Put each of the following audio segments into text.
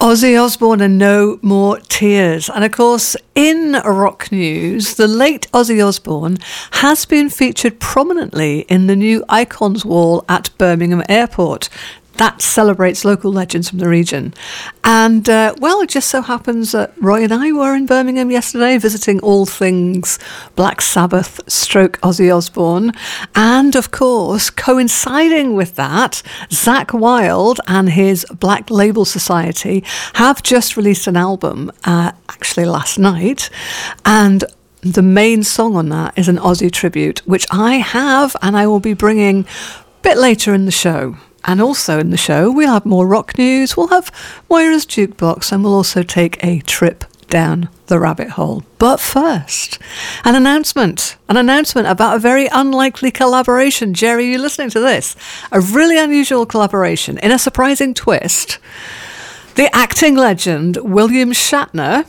Ozzy Osbourne and No More Tears. And of course, in rock news, the late Ozzy Osbourne has been featured prominently in the new Icons wall at Birmingham Airport. That celebrates local legends from the region. And, well, it just so happens that Roy and I were in Birmingham yesterday visiting all things Black Sabbath stroke Ozzy Osbourne. And, of course, coinciding with that, Zakk Wylde and his Black Label Society have just released an album, actually last night. And the main song on that is an Ozzy tribute, which I have and I will be bringing a bit later in the show. And also in the show, we'll have more rock news, we'll have Moira's Jukebox, and we'll also take a trip down the rabbit hole. But first, an announcement about a very unlikely collaboration. Jerry, you listening to this? A really unusual collaboration. In a surprising twist, the acting legend William Shatner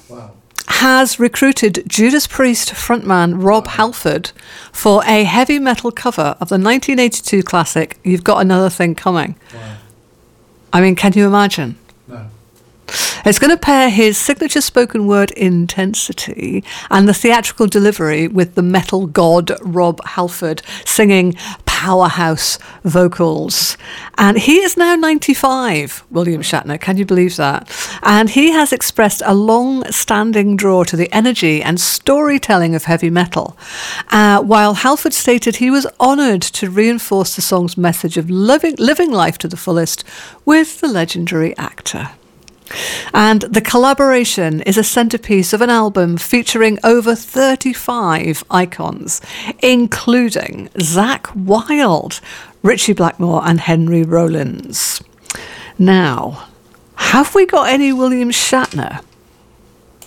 has recruited Judas Priest frontman Rob Halford for a heavy metal cover of the 1982 classic You've Got Another Thing Coming. Wow. I mean, can you imagine? No. It's going to pair his signature spoken word intensity and the theatrical delivery with the metal god Rob Halford singing powerhouse vocals. And he is now 95, William Shatner. Can you believe that? And he has expressed a long-standing draw to the energy and storytelling of heavy metal, while Halford stated he was honoured to reinforce the song's message of living life to the fullest with the legendary actor. And the collaboration is a centerpiece of an album featuring over 35 icons, including Zakk Wylde, Ritchie Blackmore and Henry Rollins. Now, have we got any William Shatner?